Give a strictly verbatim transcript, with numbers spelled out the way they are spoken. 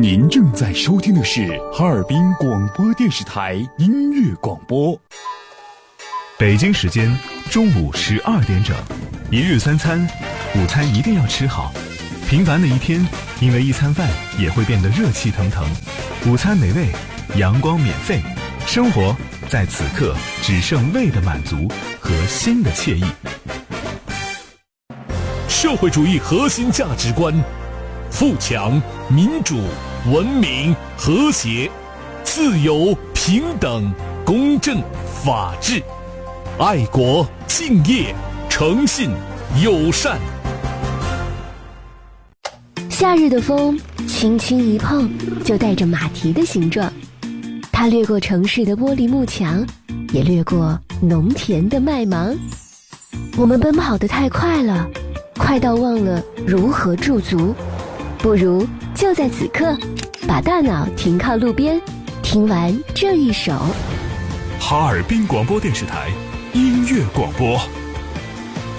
您正在收听的是哈尔滨广播电视台音乐广播。 北京时间中午十二点整，一日三餐，午餐一定要吃好。平凡的一天，因为一餐饭也会变得热气腾腾。午餐美味，阳光免费，生活在此刻只剩胃的满足和心的惬意。 社会主义核心价值观：富强、民主、文明、和谐、自由、平等、公正、法治、爱国、敬业、诚信、友善。 夏日的风轻轻一碰就带着马蹄的形状，它掠过城市的玻璃幕墙，也掠过农田的麦芒。我们奔跑得太快了，快到忘了如何驻足。不如就在此刻把大脑停靠路边，听完这一首哈尔滨广播电视台音乐广播。